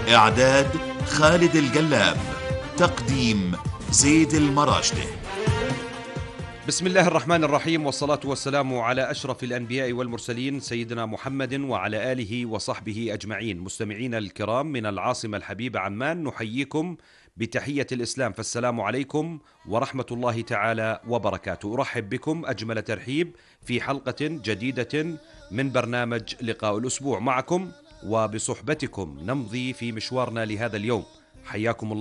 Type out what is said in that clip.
إعداد خالد الجلاب. تقديم زيد المراشدي. بسم الله الرحمن الرحيم، والصلاة والسلام على أشرف الأنبياء والمرسلين سيدنا محمد وعلى آله وصحبه أجمعين. مستمعينا الكرام من العاصمة الحبيبة عمان، نحييكم بتحية الإسلام، فالسلام عليكم ورحمة الله تعالى وبركاته. أرحب بكم أجمل ترحيب في حلقة جديدة من برنامج لقاء الأسبوع. معكم وبصحبتكم نمضي في مشوارنا لهذا اليوم. حياكم الله